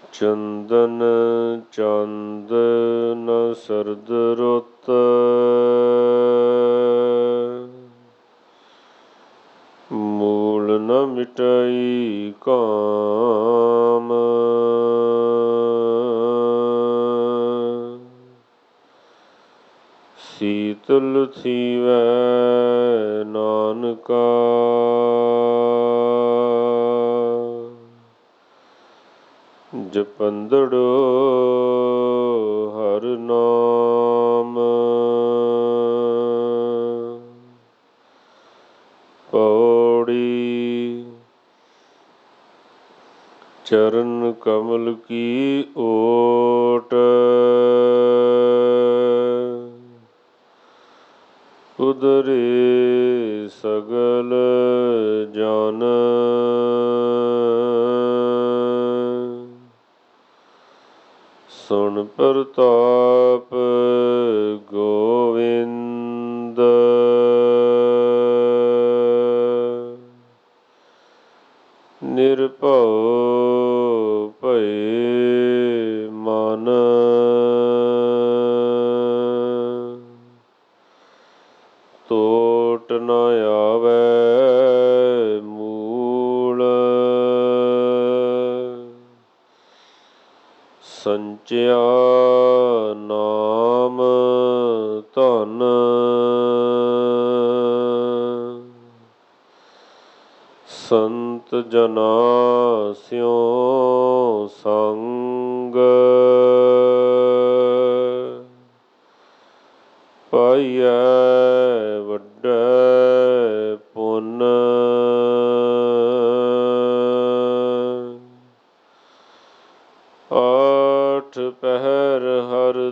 ਚੰਦਨ ਚੰਦ ਨ ਸਰਦ ਰੁੱਤ, ਮੂਲ ਨ ਮਿਟਾਈ ਕਾਮ। ਸੀਤਲ ਥੀਵੈ ਨਾਨਕਾ, ਜਪੰਦੜੋ ਹਰਿ ਨਾਮ। ਪੌੜੀ ਚਰਨ ਕਮਲ ਕੀ ਓਟ, ਉਦਰੇ ਸਗਲ ਜਨ। ਸੁਣ ਪ੍ਰਤਾਪ ਗੋਵਿੰਦ, ਨਿਰਭਉ ਭਏ ਮਨ। ਟੋਟ ਨ ਆਵੈ ਮੂਲ, ਸੰਚਿਆ ਨਾਮ ਧਨ। ਸੰਤ ਜਨਾ ਸਿਉ ਸੰਗ, ਪਾਈਐ ਵੱਡੈ ਪੁੰਨ। ਆਠ ਪਹਿਰ